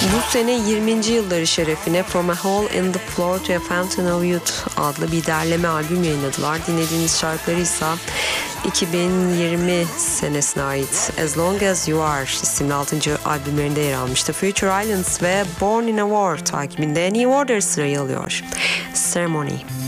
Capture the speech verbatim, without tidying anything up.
Bu sene yirminci yılları şerefine From a Hole in the Floor to a Fountain of Youth adlı bir derleme albüm yayınladılar. Dinlediğiniz şarkıları ise iki bin yirmi senesine ait As Long As You Are isimli altıncı albümlerinde yer almıştı. Future Islands ve Born in a War takibinde New Order sırayı alıyor. Ceremony.